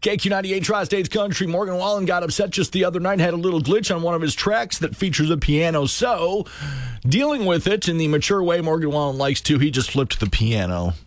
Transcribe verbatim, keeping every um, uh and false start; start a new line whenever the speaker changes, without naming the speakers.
K Q ninety-eight Tri-States Country. Morgan Wallen got upset just the other night, had a little glitch on one of his tracks that features a piano. So, dealing with it in the mature way Morgan Wallen likes to, he just flipped the piano.